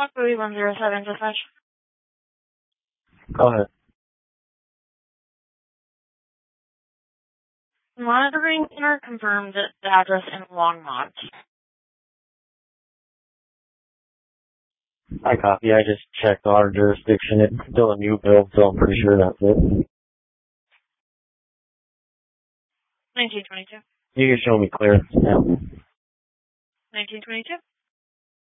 Buckley 107 dispatch. Go ahead. Monitoring center confirmed the address in Longmont. I copy. I just checked our jurisdiction. It's still a new build, so I'm pretty sure that's it. 1922. You can show me clearance now. 1922.